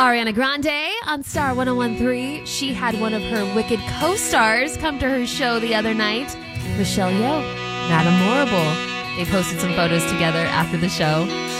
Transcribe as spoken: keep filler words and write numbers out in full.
Ariana Grande on Star one oh one three. She had one of her Wicked co-stars come to her show the other night, Michelle Yeoh, Madame Morrible. They posted some photos together after the show.